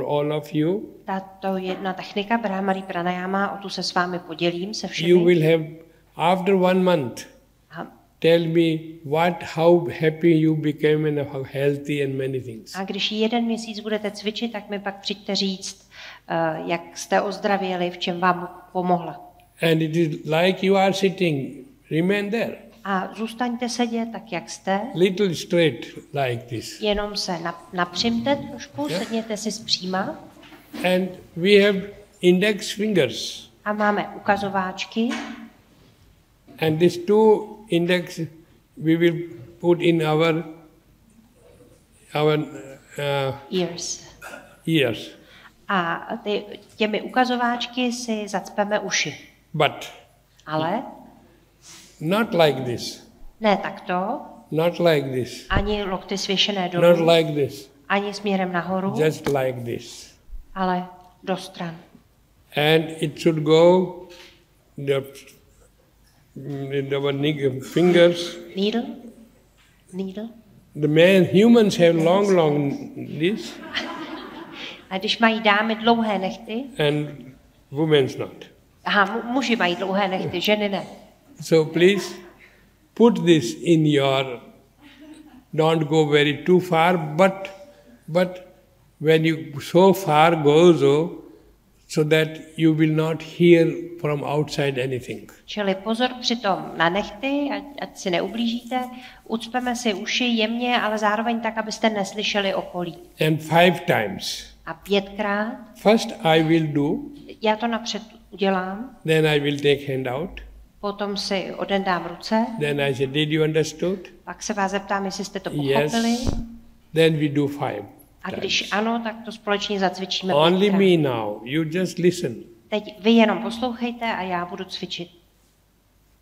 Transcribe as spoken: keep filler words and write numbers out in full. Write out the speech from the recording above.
all of you. Tato jedna technika Brahmari Pranayama, o tu se s vámi podělím se všemi. You will have, after one month, A, tell me what, how happy you became and how healthy and many things. a když jeden měsíc budete cvičit, tak mi pak přijďte říct, uh, jak jste ozdravěli, v čem vám pomohla. And it is like you are sitting, remain there. A zůstaňte sedět tak, jak jste. Little straight like this. Jenom se napřimte trošku, Yeah. sedněte si zpříma. And we have index fingers. A máme ukazováčky. And these two index we will put in our our uh, Ears. ears. A ty, těmi ukazováčky si zacpeme uši. But Ale not like this. ne takto, Not like this. ani lokty svěšené Not dolů, like this. ani směrem nahoru, Just like this. ale do stran. And it should go the in our nig- fingers. Needle? Needle? The man humans have long, long this, A když mají dámy dlouhé nechty, and women's not. aha, mu- muži mají dlouhé nechty, ženy ne. So please put this in your, don't go very too far, but but when you so far go so, so that you will not hear from outside anything. Čili pozor přitom na nechty, ať, ať si neublížíte, ucpeme si uši jemně, ale zároveň tak, abyste neslyšeli okolí. And five times. A pětkrát, First I will do, já to napřed udělám, then I will take hand out. potom si odendám ruce, Then I say, did you understood? pak se vás zeptám, jestli jste to Yes. pochopili. Then we do five. A times. když ano, tak to společně zacvičíme Only pětkrát. me now. You just listen. Teď vy jenom poslouchejte a já budu cvičit.